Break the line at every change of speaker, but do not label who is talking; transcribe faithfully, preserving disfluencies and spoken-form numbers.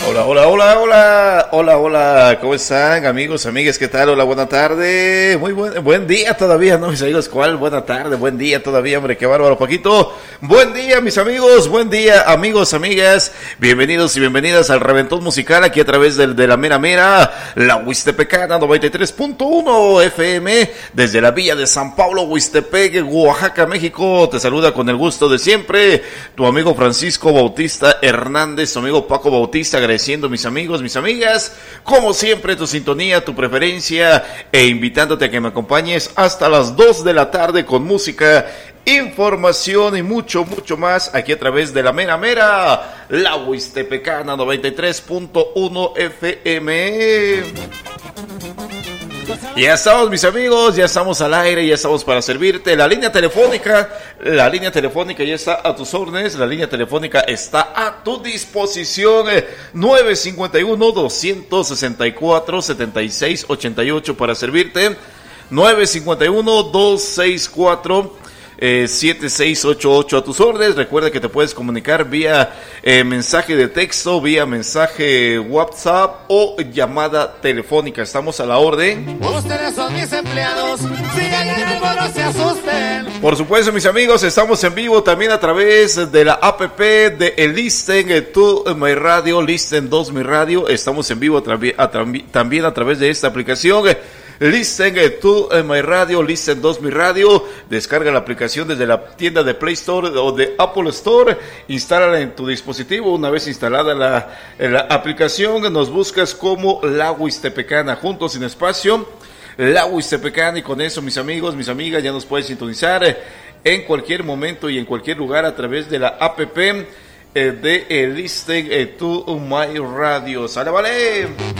Hola, hola, hola, hola, hola, hola, ¿cómo están, amigos, amigas? ¿Qué tal? Hola, buena tarde, muy buen, buen día todavía, ¿no? Mis amigos, ¿cuál? Buena tarde, buen día todavía, hombre, qué bárbaro, Paquito. Buen día, mis amigos, buen día, amigos, amigas, bienvenidos y bienvenidas al Reventón Musical, aquí a través del, de la mera mera, la Huistepecana noventa y tres punto uno F M, desde la villa de San Pablo, Huistepec, Oaxaca, México. Te saluda con el gusto de siempre, tu amigo Francisco Bautista Hernández, tu amigo Paco Bautista, agradeciendo mis amigos, mis amigas, como siempre tu sintonía, tu preferencia e invitándote a que me acompañes hasta las dos de la tarde con música, información y mucho, mucho más aquí a través de la mera mera, la Huistepecana noventa y tres punto uno F M. Ya estamos, mis amigos, ya estamos al aire, ya estamos para servirte. La línea telefónica, la línea telefónica ya está a tus órdenes, la línea telefónica está a tu disposición. nueve cinco uno, dos seis cuatro, siete seis ocho ocho para servirte. nueve cinco uno, dos seis cuatro, siete seis ocho ocho a tus órdenes. Recuerda que te puedes comunicar vía eh, mensaje de texto, vía mensaje WhatsApp o llamada telefónica. Estamos a la orden.
Ustedes son mis empleados, sigan en el foro, se asusten.
Por supuesto, mis amigos, estamos en vivo también a través de la app de el Listen to My Radio, Listen dos Mi Radio. Estamos en vivo a tra- a tra- también a través de esta aplicación. Listen to My Radio, Listen dos Mi Radio. Descarga la aplicación desde la tienda de Play Store o de Apple Store. Instálala en tu dispositivo. Una vez instalada la, la aplicación, nos buscas como La Huistepecana, juntos sin espacio, La Huistepecana. Y con eso, mis amigos, mis amigas, ya nos puedes sintonizar en cualquier momento y en cualquier lugar a través de la app de Listen to My Radio. ¡Sale, vale!